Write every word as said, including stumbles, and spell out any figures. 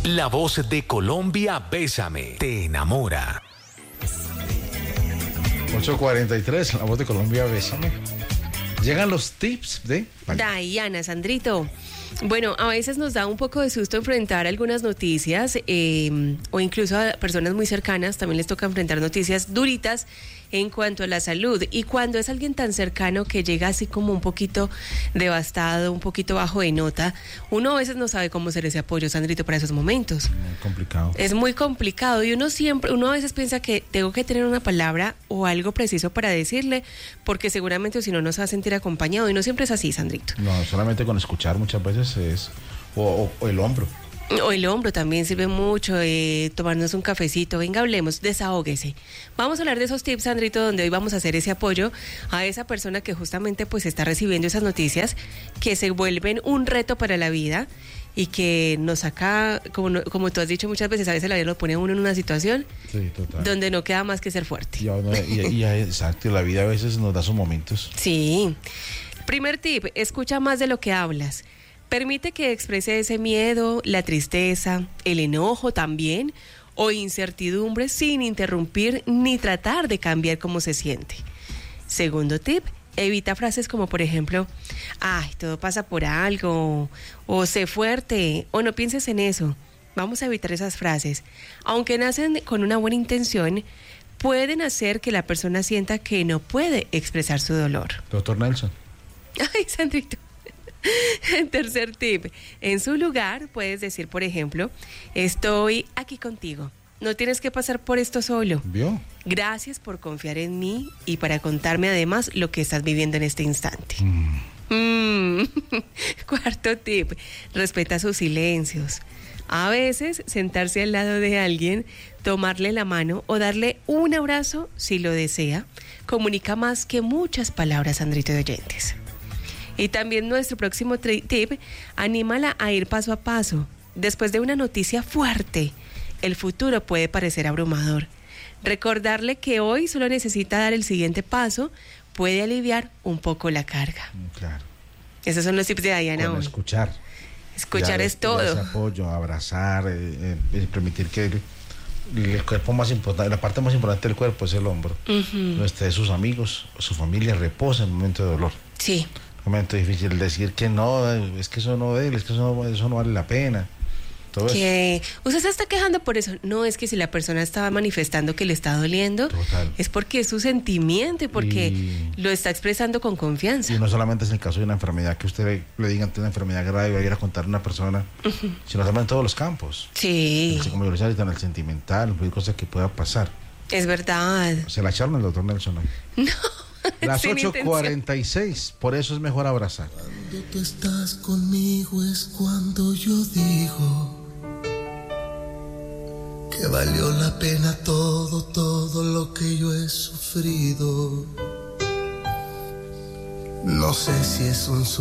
La voz de Colombia, Bésame, te enamora. ocho cuarenta y tres, la voz de Colombia, Bésame. Llegan los tips de... Diana, Sandrito. Bueno, a veces nos da un poco de susto enfrentar algunas noticias eh, o incluso a personas muy cercanas también les toca enfrentar noticias duritas en cuanto a la salud, y cuando es alguien tan cercano que llega así como un poquito devastado, un poquito bajo de nota, uno a veces no sabe cómo ser ese apoyo, Sandrito, para esos momentos. Muy complicado. Es muy complicado y uno siempre, uno a veces piensa que tengo que tener una palabra o algo preciso para decirle, porque seguramente si no, no se va a sentir acompañado, y no siempre es así, Sandrito. No, solamente con escuchar muchas veces es... o, o, o el hombro. O el hombro también sirve mucho, eh, tomarnos un cafecito, venga, hablemos, desahóguese. Vamos a hablar de esos tips, Sandrito, donde hoy vamos a hacer ese apoyo a esa persona que justamente pues está recibiendo esas noticias que se vuelven un reto para la vida y que nos saca, como, como tú has dicho muchas veces, a veces la vida lo pone a uno en una situación Sí, total. donde no queda más que ser fuerte. Y, uno- y, y- exacto, la vida a veces nos da sus momentos. Sí. Primer tip, escucha más de lo que hablas. Permite que exprese ese miedo, la tristeza, el enojo también, o incertidumbre sin interrumpir ni tratar de cambiar cómo se siente. Segundo tip, evita frases como por ejemplo, ay, todo pasa por algo, o sé fuerte, o no pienses en eso. Vamos a evitar esas frases. Aunque nacen con una buena intención, pueden hacer que la persona sienta que no puede expresar su dolor. Doctor Nelson. Ay, Sandrito. Tercer tip, en su lugar puedes decir, por ejemplo, estoy aquí contigo, no tienes que pasar por esto solo. ¿Vio? Gracias por confiar en mí y para contarme además lo que estás viviendo en este instante. Mm. Mm. Cuarto tip, respeta sus silencios. A veces sentarse al lado de alguien, tomarle la mano o darle un abrazo si lo desea, comunica más que muchas palabras, Sandrito de oyentes. Y también nuestro próximo tri- tip, anímala a ir paso a paso. Después de una noticia fuerte, el futuro puede parecer abrumador. Recordarle que hoy solo necesita dar el siguiente paso puede aliviar un poco la carga. Claro. Esos son los tips de Diana Con hoy. escuchar. Escuchar Ya, es todo. Ese apoyo, abrazar, eh, eh, permitir que el, el cuerpo más importante, la parte más importante del cuerpo es el hombro. Ujú. No esté sus amigos, su familia reposa en el momento de dolor. Sí. Momento difícil decir que no, es que eso no debe, es que eso no, eso no vale la pena. Todo Que usted se está quejando por eso. No, es que si la persona estaba manifestando que le está doliendo, Total. es porque es su sentimiento y porque Y- lo está expresando con confianza. Y no solamente es en el caso de una enfermedad que usted le, le digan que una enfermedad grave y va a ir a contar a una persona, sino también en todos los campos. Sí, Como yo le decía ahorita, en el sentimental, hay cosas que pueda pasar. es verdad. Se la echaron al doctor Nelson hoy. No. Las sin ocho intención. cuarenta y seis, por eso es mejor abrazar. Cuando tú estás conmigo es cuando yo digo que valió la pena todo, todo lo que yo he sufrido. No sé si es un